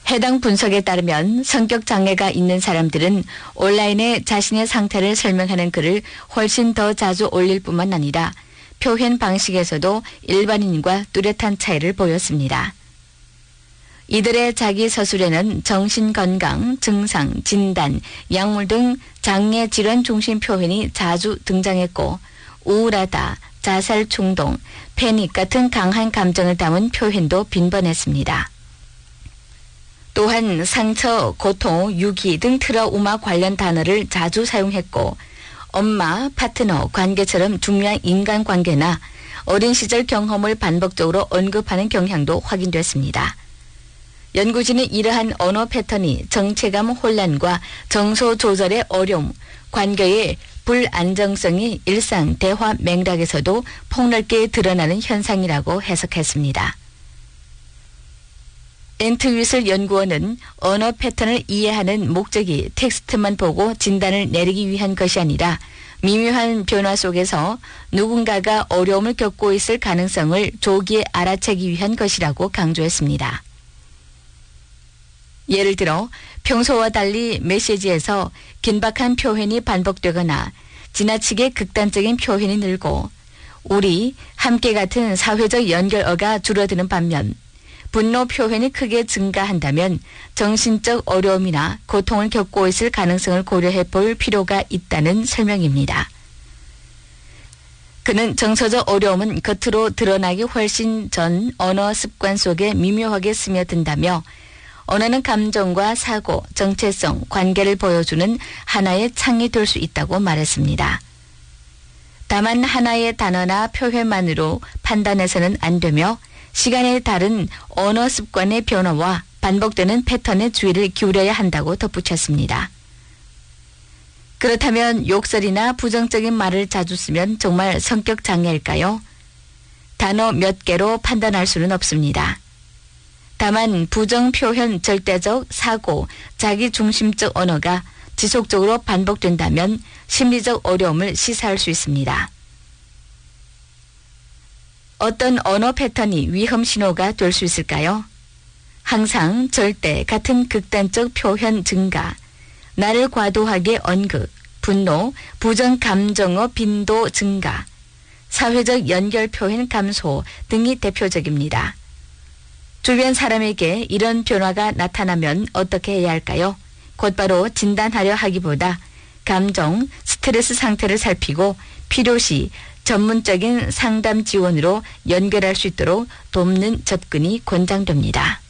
해당 분석에 따르면 성격 장애가 있는 사람들은 온라인에 자신의 상태를 설명하는 글을 훨씬 더 자주 올릴 뿐만 아니라 표현 방식에서도 일반인과 뚜렷한 차이를 보였습니다. 이들의 자기 서술에는 정신건강, 증상, 진단, 약물 등 장애 질환 중심 표현이 자주 등장했고 우울하다, 자살 충동, 패닉 같은 강한 감정을 담은 표현도 빈번했습니다. 또한 상처, 고통, 유기 등 트라우마 관련 단어를 자주 사용했고 엄마, 파트너, 관계처럼 중요한 인간관계나 어린 시절 경험을 반복적으로 언급하는 경향도 확인됐습니다. 연구진은 이러한 언어 패턴이 정체감 혼란과 정서 조절의 어려움, 관계의 불안정성이 일상 대화 맥락에서도 폭넓게 드러나는 현상이라고 해석했습니다. 엔트위슬 연구원은 언어 패턴을 이해하는 목적이 텍스트만 보고 진단을 내리기 위한 것이 아니라 미묘한 변화 속에서 누군가가 어려움을 겪고 있을 가능성을 조기에 알아채기 위한 것이라고 강조했습니다. 예를 들어 평소와 달리 메시지에서 긴박한 표현이 반복되거나 지나치게 극단적인 표현이 늘고 우리, 함께 같은 사회적 연결어가 줄어드는 반면 분노 표현이 크게 증가한다면 정신적 어려움이나 고통을 겪고 있을 가능성을 고려해 볼 필요가 있다는 설명입니다. 그는 정서적 어려움은 겉으로 드러나기 훨씬 전 언어 습관 속에 미묘하게 스며든다며 언어는 감정과 사고, 정체성, 관계를 보여주는 하나의 창이 될 수 있다고 말했습니다. 다만 하나의 단어나 표현만으로 판단해서는 안 되며 시간에 따른 언어 습관의 변화와 반복되는 패턴에 주의를 기울여야 한다고 덧붙였습니다. 그렇다면 욕설이나 부정적인 말을 자주 쓰면 정말 성격 장애일까요? 단어 몇 개로 판단할 수는 없습니다. 다만 부정 표현, 절대적 사고, 자기중심적 언어가 지속적으로 반복된다면 심리적 어려움을 시사할 수 있습니다. 어떤 언어 패턴이 위험 신호가 될 수 있을까요? 항상, 절대 같은 극단적 표현 증가, 나를 과도하게 언급, 분노, 부정 감정어 빈도 증가, 사회적 연결 표현 감소 등이 대표적입니다. 주변 사람에게 이런 변화가 나타나면 어떻게 해야 할까요? 곧바로 진단하려 하기보다 감정, 스트레스 상태를 살피고 필요시 전문적인 상담 지원으로 연결할 수 있도록 돕는 접근이 권장됩니다.